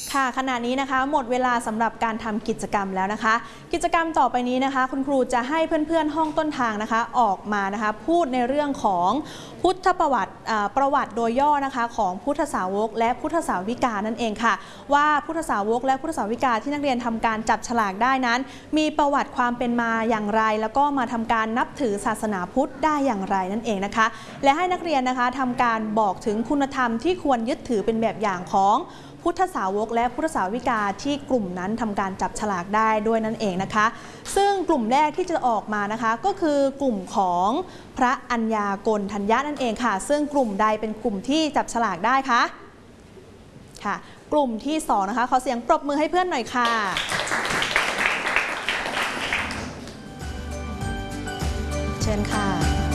ค่ะขณะนี้นะคะหมดเวลาสำหรับการทำกิจกรรมแล้วนะคะกิจกรรมต่อไปนี้นะคะคุณครูจะให้เพื่อนๆห้องต้นทางนะคะออกมานะคะพูดในเรื่องของพุทธประวัติโดยย่อนะคะของพุทธสาวกและพุทธสาวิกานั่นเองค่ะว่าพุทธสาวกและพุทธสาวิกาที่นักเรียนทำการจับฉลากได้นั้นมีประวัติความเป็นมาอย่างไรแล้วก็มาทำการนับถือศาสนาพุทธได้อย่างไรนั่นเองนะคะและให้นักเรียนนะคะทำการบอกถึงคุณธรรมที่ควรยึดถือเป็นแบบอย่างของพุทธสาวกและพุทธสาวิกาที่กลุ่มนั้นทำการจับฉลากได้ด้วยนั่นเองนะคะซึ่งกลุ่มแรกที่จะออกมานะคะก็คือกลุ่มของพระอัญญากลทัญญะนั่นเองค่ะซึ่งกลุ่มใดเป็นกลุ่มที่จับฉลากได้คะค่ะกลุ่มที่2นะคะขอเสียงปรบมือให้เพื่อนหน่อยค่ะเชิญค่ะ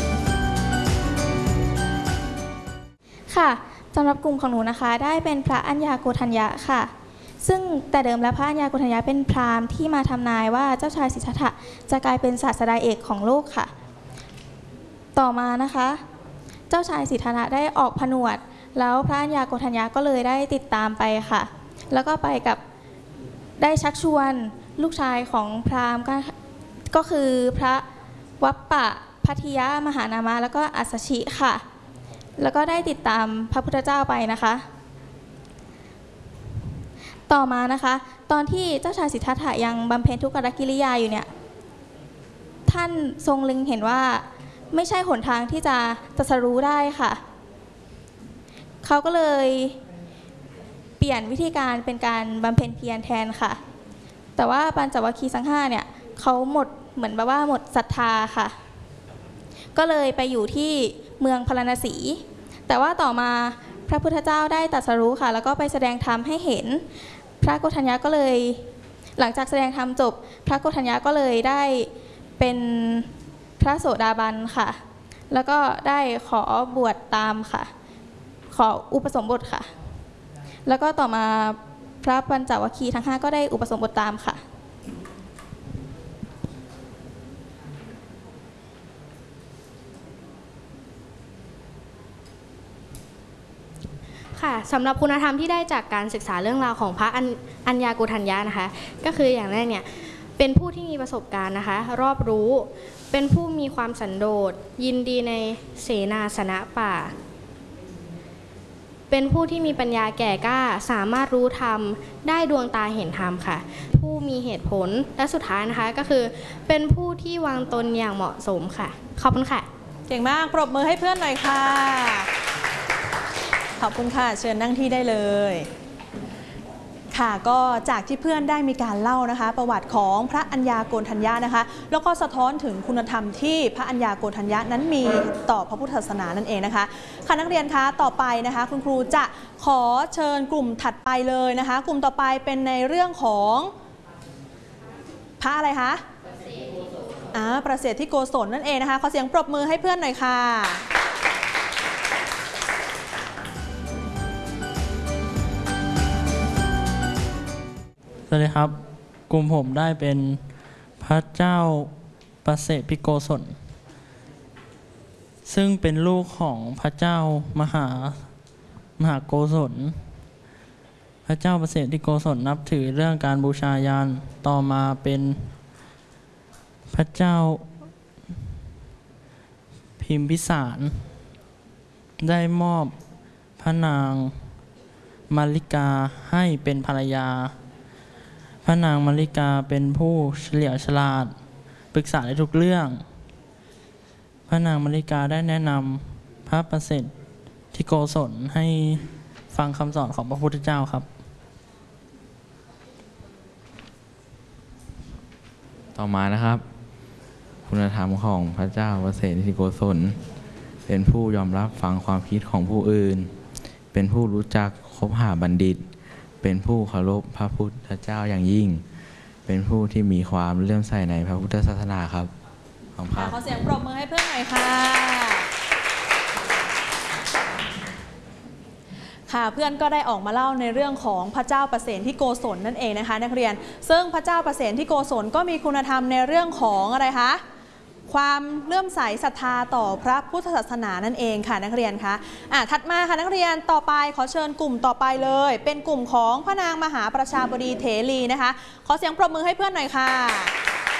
ค่ะสำหรับกลุ่มของหนูนะคะได้เป็นพระอัญญาโกณทัญญะค่ะซึ่งแต่เดิมแล้วพระอัญญาโกณทัญญะเป็นพราหมณ์ที่มาทำนายว่าเจ้าชายสิทธัตถะจะกลายเป็นศาสดาเอกของโลกค่ะต่อมานะคะเจ้าชายสิทธัตถะได้ออกผนวดแล้วพระอัญญาโกณทัญญะก็เลยได้ติดตามไปค่ะแล้วก็ไปกับได้ชักชวนลูกชายของพราหมณ์ก็คือพระวัปปะพัทธิยะมหานามะแล้วก็อัสสชิค่ะแล้วก็ได้ติดตามพระพุทธเจ้าไปนะคะต่อมานะคะตอนที่เจ้าชายสิทธัตถะยังบำเพ็ญทุกขกิริยาอยู่เนี่ยท่านทรงเล็งเห็นว่าไม่ใช่หนทางที่จะตรัสรู้ได้ค่ะเขาก็เลยเปลี่ยนวิธีการเป็นการบำเพ็ญเพียรแทนค่ะแต่ว่าปัญจวัคคีย์ทั้ง5เนี่ยเขาหมดเหมือนแบบว่าหมดศรัทธาค่ะก็เลยไปอยู่ที่เมืองพาราณสีแต่ว่าต่อมาพระพุทธเจ้าได้ตรัสรู้ค่ะแล้วก็ไปแสดงธรรมให้เห็นพระโกฏัญญะก็เลยหลังจากแสดงธรรมจบพระโกฏัญญะก็เลยได้เป็นพระโสดาบันค่ะแล้วก็ได้ขอบวชตามค่ะขออุปสมบทค่ะแล้วก็ต่อมาพระปัญจวัคคีย์ทั้ง5ก็ได้อุปสมบทตามค่ะค่ะสำหรับคุณธรรมที่ได้จากการศึกษาเรื่องราวของพระอัญญาโกณทัญญะนะคะก็คืออย่างแรกเนี่ยเป็นผู้ที่มีประสบการณ์นะคะรอบรู้เป็นผู้มีความสันโดษยินดีในเสนาสนะป่าเป็นผู้ที่มีปัญญาแก่กล้าสามารถรู้ธรรมได้ดวงตาเห็นธรรมค่ะผู้มีเหตุผลและสุดท้ายนะคะก็คือเป็นผู้ที่วางตนอย่างเหมาะสมค่ะขอบคุณค่ะเก่งมากปรบมือให้เพื่อนหน่อยค่ะขอบคุณค่ะเชิญนั่งที่ได้เลยค่ะก็จากที่เพื่อนได้มีการเล่านะคะประวัติของพระอัญญาโกณทัญญะนะคะแล้วก็สะท้อนถึงคุณธรรมที่พระอัญญาโกณทัญญะนั้นมีต่อพระพุทธศาสนานั่นเองนะคะค่ะนักเรียนคะต่อไปนะคะคุณครูจะขอเชิญกลุ่มถัดไปเลยนะคะกลุ่มต่อไปเป็นในเรื่องของพระอะไรคะประเสริฐที่โกศลนั่นเองนะคะขอเสียงปรบมือให้เพื่อนหน่อยค่ะสวัสดีครับกลุ่มผมได้เป็นพระเจ้าประเสริฐพิโกศลซึ่งเป็นลูกของพระเจ้ามหาโกศลพระเจ้าประเสริฐพิโกศลนับถือเรื่องการบูชายันต่อมาเป็นพระเจ้าพิมพิสารได้มอบพระนางมาริกาให้เป็นภรรยาพระนางมาริกาเป็นผู้เฉลียวฉลาดปรึกษาในทุกเรื่องพระนางมาริกาได้แนะนำพระประเสริฐที่โกศลให้ฟังคำสอนของพระพุทธเจ้าครับต่อมานะครับคุณธรรมของพระเจ้าประเสริฐที่โกศลเป็นผู้ยอมรับฟังความคิดของผู้อื่นเป็นผู้รู้จักคบหาบัณฑิตเป็นผู้เคารพพระพุทธเจ้าอย่างยิ่งเป็นผู้ที่มีความเลื่อมใสในพระพุทธศาสนาครับขอเสียงปรบมือให้เพื่อนหน่อยค่ะค่ะเพื่อนก็ได้ออกมาเล่าในเรื่องของพระเจ้าประเสริฐที่โกศลนั่นเองนะคะนักเรียนซึ่งพระเจ้าประเสริฐที่โกศลก็มีคุณธรรมในเรื่องของอะไรคะความเลื่อมใสศรัทธาต่อพระพุทธศาสนานั่นเองค่ะนักเรียนคะถัดมาค่ะนักเรียนต่อไปขอเชิญกลุ่มต่อไปเลย เป็นกลุ่มของพระนางมหาประชาบดีเถรีนะคะขอเสียงปรบมือให้เพื่อนหน่อยค่ะ